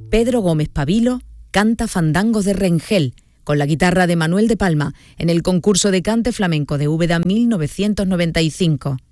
Pedro Gómez Pavilo canta Fandangos de Rengel, con la guitarra de Manuel de Palma, en el concurso de cante flamenco de Úbeda 1995.